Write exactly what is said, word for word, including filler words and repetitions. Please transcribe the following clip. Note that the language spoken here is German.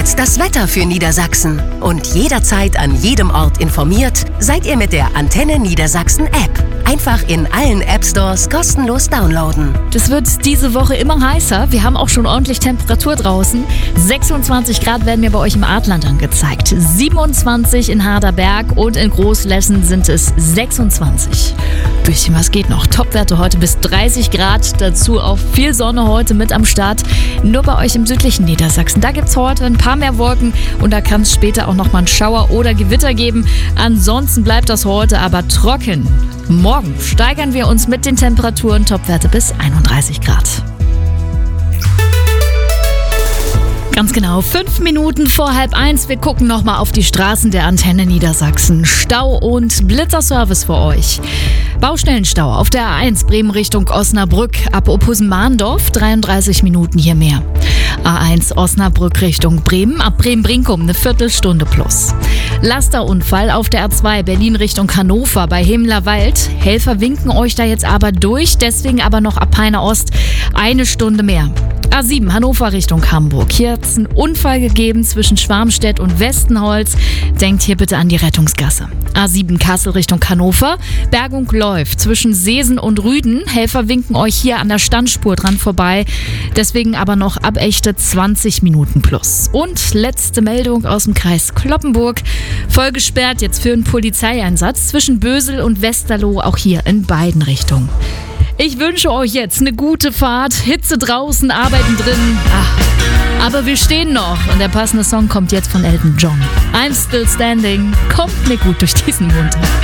Jetzt das Wetter für Niedersachsen. Und jederzeit an jedem Ort informiert seid ihr mit der Antenne Niedersachsen App. Einfach in allen App Stores kostenlos downloaden. Das wird diese Woche immer heißer. Wir haben auch schon ordentlich Temperatur draußen. sechsundzwanzig Grad werden mir bei euch im Artland angezeigt. siebenundzwanzig in Harderberg und in Großlessen sind es sechsundzwanzig. Bisschen was geht noch. Topwerte heute bis dreißig Grad. Dazu auch viel Sonne heute mit am Start. Nur bei euch im südlichen Niedersachsen. Da gibt es heute ein paar mehr Wolken und da kann es später auch nochmal einen Schauer oder Gewitter geben. Ansonsten bleibt das heute aber trocken. Morgen steigern wir uns mit den Temperaturen, Topwerte bis einunddreißig Grad. Ganz genau, fünf Minuten vor halb eins. Wir gucken nochmal auf die Straßen der Antenne Niedersachsen. Stau und Blitzerservice für euch. Baustellenstau auf der A eins Bremen Richtung Osnabrück ab Ophusen-Mahndorf, dreiunddreißig Minuten hier mehr. A eins Osnabrück Richtung Bremen ab Bremen-Brinkum eine Viertelstunde plus. Lasterunfall auf der A zwei Berlin Richtung Hannover bei Hemlerwald. Helfer winken euch da jetzt aber durch, deswegen aber noch ab Peine Ost eine Stunde mehr. A sieben Hannover Richtung Hamburg. Hier hat es einen Unfall gegeben zwischen Schwarmstedt und Westenholz. Denkt hier bitte an die Rettungsgasse. A sieben Kassel Richtung Hannover. Bergung läuft zwischen Seesen und Rüden. Helfer winken euch hier an der Standspur dran vorbei. Deswegen aber noch ab echte zwanzig Minuten plus. Und letzte Meldung aus dem Kreis Cloppenburg. Voll gesperrt jetzt für einen Polizeieinsatz zwischen Bösel und Westerlo. Auch hier in beiden Richtungen. Ich wünsche euch jetzt eine gute Fahrt, Hitze draußen, Arbeiten drin. Ach, aber wir stehen noch und der passende Song kommt jetzt von Elton John. I'm Still Standing, kommt mir gut durch diesen Winter.